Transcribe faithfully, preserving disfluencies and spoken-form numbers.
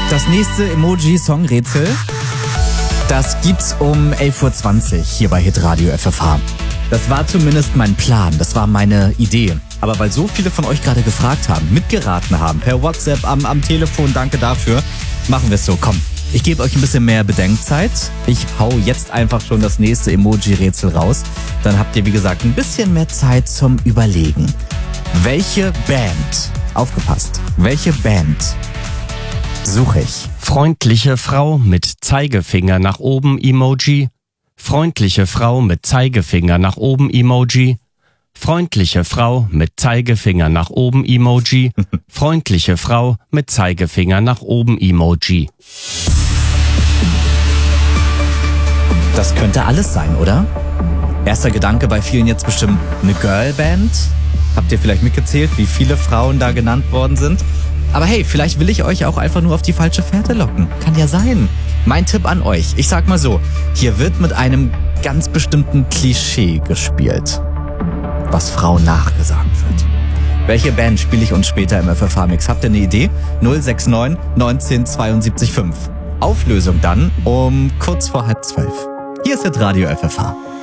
Das nächste Emoji-Songrätsel, das gibt's um elf Uhr zwanzig hier bei Hitradio F F H. Das war zumindest mein Plan, das war meine Idee. Aber weil so viele von euch gerade gefragt haben, mitgeraten haben, per WhatsApp, am, am Telefon, danke dafür, machen wir es so. Komm, ich gebe euch ein bisschen mehr Bedenkzeit. Ich hau jetzt einfach schon das nächste Emoji-Rätsel raus. Dann habt ihr, wie gesagt, ein bisschen mehr Zeit zum Überlegen. Welche Band, aufgepasst, welche Band suche ich? Freundliche Frau mit Zeigefinger nach oben Emoji. Freundliche Frau mit Zeigefinger nach oben Emoji. Freundliche Frau mit Zeigefinger nach oben Emoji. Freundliche Frau mit Zeigefinger nach oben Emoji. Das könnte alles sein, oder? Erster Gedanke bei vielen jetzt bestimmt eine Girlband. Habt ihr vielleicht mitgezählt, wie viele Frauen da genannt worden sind? Aber hey, vielleicht will ich euch auch einfach nur auf die falsche Fährte locken. Kann ja sein. Mein Tipp an euch, ich sag mal so, hier wird mit einem ganz bestimmten Klischee gespielt, was Frauen nachgesagt wird. Welche Band spiele ich uns später im F F H-Mix? Habt ihr eine Idee? null sechs neun neunzehn zweiundsiebzig fünf. Auflösung dann um kurz vor halb zwölf. Hier ist Hitradio F F H.